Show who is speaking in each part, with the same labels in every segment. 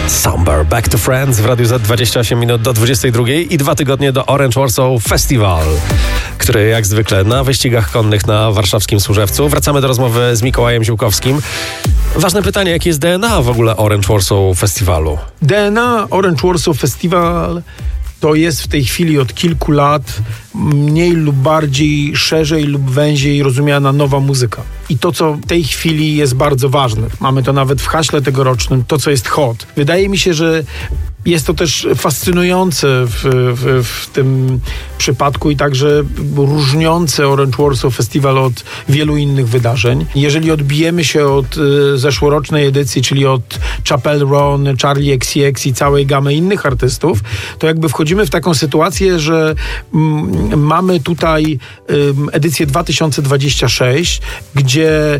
Speaker 1: Somber, Back to Friends w Radiu Z, 28 minut do 22 i 2 tygodnie do Orange Warsaw Festival, który jak zwykle na wyścigach konnych na warszawskim Służewcu. Wracamy do rozmowy z Mikołajem Ziółkowskim. Ważne pytanie, jakie jest DNA w ogóle Orange Warsaw Festiwalu?
Speaker 2: DNA Orange Warsaw Festival to jest w tej chwili od kilku lat mniej lub bardziej, szerzej lub węziej rozumiana nowa muzyka. I to, co w tej chwili jest bardzo ważne, mamy to nawet w haśle tegorocznym, to, co jest hot. Wydaje mi się, że jest to też fascynujące w tym przypadku i także różniące Orange Warsaw Festival od wielu innych wydarzeń. Jeżeli odbijemy się od zeszłorocznej edycji, czyli od Chappelle Roan, Charli XCX i całej gamy innych artystów, to jakby wchodzimy w taką sytuację, że mamy tutaj edycję 2026, gdzie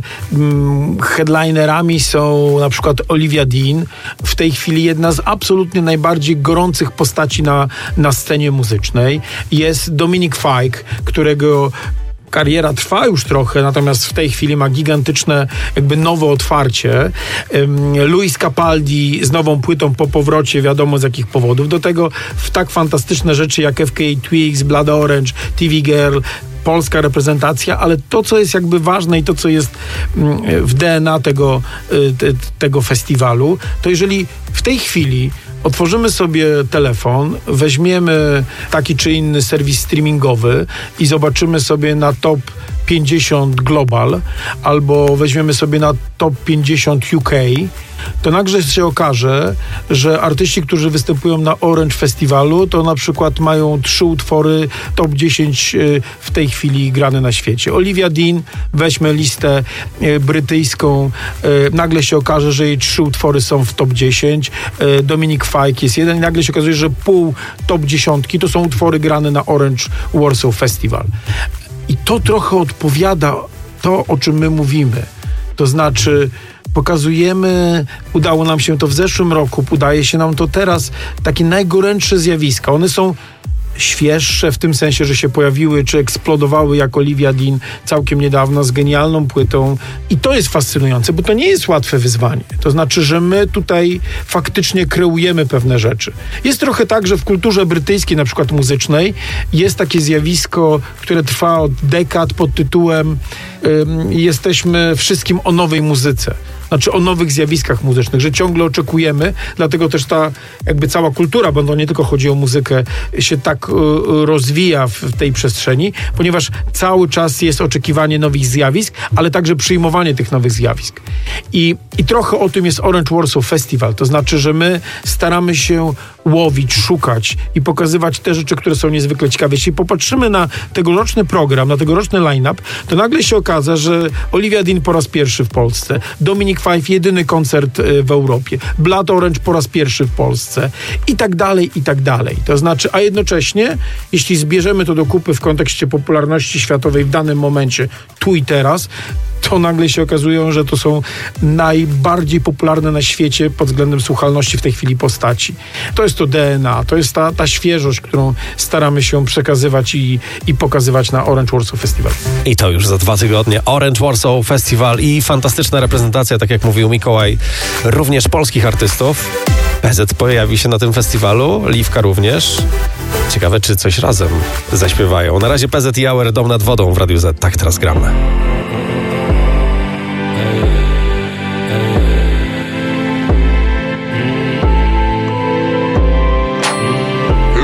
Speaker 2: headlinerami są na przykład Olivia Dean, w tej chwili jedna z absolutnie najbardziej gorących postaci na scenie muzycznej. Jest Dominic Fike, którego kariera trwa już trochę, natomiast w tej chwili ma gigantyczne jakby nowe otwarcie. Luis Capaldi z nową płytą po powrocie, wiadomo z jakich powodów. Do tego w tak fantastyczne rzeczy jak FKA Twigs, Blood Orange, TV Girl, polska reprezentacja, ale to, co jest jakby ważne i to, co jest w DNA tego festiwalu, to jeżeli w tej chwili otworzymy sobie telefon, weźmiemy taki czy inny serwis streamingowy i zobaczymy sobie na top 50 global, albo weźmiemy sobie na top 50 UK, to nagle się okaże, że artyści, którzy występują na Orange Festiwalu, to na przykład mają 3 utwory top 10 w tej chwili grane na świecie. Olivia Dean, weźmy listę brytyjską, nagle się okaże, że jej 3 utwory są w top 10. Dominic Fike jest jeden i nagle się okazuje, że pół top 10 to są utwory grane na Orange Warsaw Festival. I to trochę odpowiada to, o czym my mówimy. To znaczy pokazujemy, udało nam się to w zeszłym roku, udaje się nam to teraz, takie najgorętsze zjawiska. One są świeższe w tym sensie, że się pojawiły czy eksplodowały jak Olivia Dean całkiem niedawno z genialną płytą. I to jest fascynujące, bo to nie jest łatwe wyzwanie. To znaczy, że my tutaj faktycznie kreujemy pewne rzeczy. Jest trochę tak, że w kulturze brytyjskiej, na przykład muzycznej, jest takie zjawisko, które trwa od dekad pod tytułem jesteśmy wszystkim o nowej muzyce. Znaczy o nowych zjawiskach muzycznych, że ciągle oczekujemy, dlatego też ta jakby cała kultura, bo to nie tylko chodzi o muzykę, się tak rozwija w tej przestrzeni, ponieważ cały czas jest oczekiwanie nowych zjawisk, ale także przyjmowanie tych nowych zjawisk. I trochę o tym jest Orange Warsaw Festival, to znaczy, że my staramy się łowić, szukać i pokazywać te rzeczy, które są niezwykle ciekawe. Jeśli popatrzymy na tegoroczny program, na tegoroczny line-up, to nagle się okaże, że Olivia Dean po raz pierwszy w Polsce, Dominic Fike jedyny koncert w Europie, Blood Orange po raz pierwszy w Polsce i tak dalej, i tak dalej. To znaczy, a jednocześnie, jeśli zbierzemy to do kupy w kontekście popularności światowej w danym momencie, tu i teraz, to nagle się okazują, że to są najbardziej popularne na świecie pod względem słuchalności w tej chwili postaci. To jest to DNA, to jest ta świeżość, którą staramy się przekazywać i pokazywać na Orange Warsaw Festival.
Speaker 1: I to już za 2 tygodnie Orange Warsaw Festival i fantastyczna reprezentacja, tak jak mówił Mikołaj, również polskich artystów. PZ pojawi się na tym festiwalu, Liwka również. Ciekawe, czy coś razem zaśpiewają. Na razie PZ i Auer, Dom nad wodą w Radiu Z. Tak teraz gramy.